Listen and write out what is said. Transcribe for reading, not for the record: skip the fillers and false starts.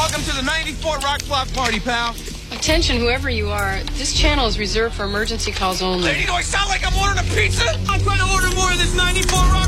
Welcome to the 94 Rock Block Party, pal. Attention, whoever you are, this channel is reserved for emergency calls only. Lady, do I sound like I'm ordering a pizza? I'm trying to order more of this 94 Rock.